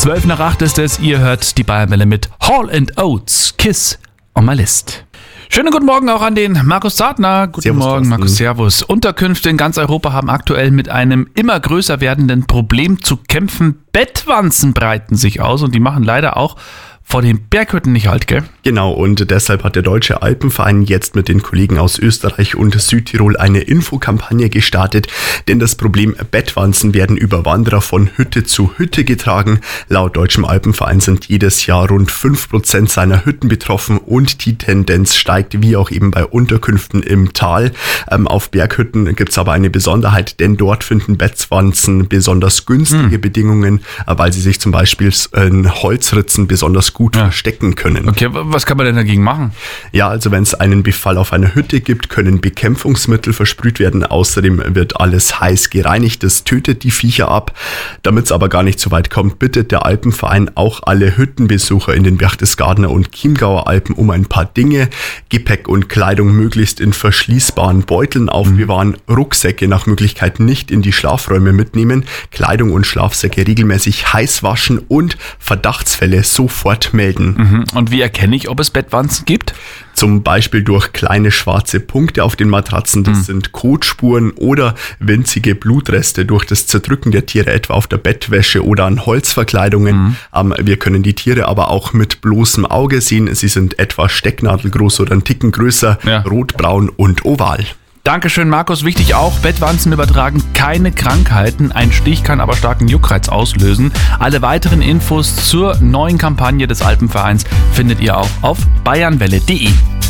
12 nach 8 ist es, ihr hört die Bayernwelle mit Hall & Oates, Kiss on my list. Schönen guten Morgen auch an den Markus Zartner. Guten Servus, Morgen, Markus, servus. Unterkünfte in ganz Europa haben aktuell mit einem immer größer werdenden Problem zu kämpfen. Bettwanzen breiten sich aus und die machen leider auch vor den Berghütten nicht halt, gell? Genau, und deshalb hat der Deutsche Alpenverein jetzt mit den Kollegen aus Österreich und Südtirol eine Infokampagne gestartet, denn das Problem Bettwanzen werden über Wanderer von Hütte zu Hütte getragen. Laut Deutschem Alpenverein sind jedes Jahr rund 5% seiner Hütten betroffen und die Tendenz steigt, wie auch eben bei Unterkünften im Tal. Auf Berghütten gibt es aber eine Besonderheit, denn dort finden Bettwanzen besonders günstige Bedingungen, weil sie sich zum Beispiel in Holzritzen besonders gut verstecken können. Okay, was kann man denn dagegen machen? Ja, also wenn es einen Befall auf einer Hütte gibt, können Bekämpfungsmittel versprüht werden. Außerdem wird alles heiß gereinigt. Das tötet die Viecher ab. Damit es aber gar nicht so weit kommt, bittet der Alpenverein auch alle Hüttenbesucher in den Berchtesgadener und Chiemgauer Alpen um ein paar Dinge. Gepäck und Kleidung möglichst in verschließbaren Beuteln aufbewahren, Rucksäcke nach Möglichkeit nicht in die Schlafräume mitnehmen, Kleidung und Schlafsäcke regelmäßig heiß waschen und Verdachtsfälle sofort melden. Und wie erkenne ich, ob es Bettwanzen gibt? Zum Beispiel durch kleine schwarze Punkte auf den Matratzen, das sind Kotspuren oder winzige Blutreste durch das Zerdrücken der Tiere, etwa auf der Bettwäsche oder an Holzverkleidungen. Wir können die Tiere aber auch mit bloßem Auge sehen. Sie sind etwa stecknadelgroß oder einen Ticken größer, rotbraun und oval. Dankeschön, Markus. Wichtig auch, Bettwanzen übertragen keine Krankheiten. Ein Stich kann aber starken Juckreiz auslösen. Alle weiteren Infos zur neuen Kampagne des Alpenvereins findet ihr auch auf bayernwelle.de.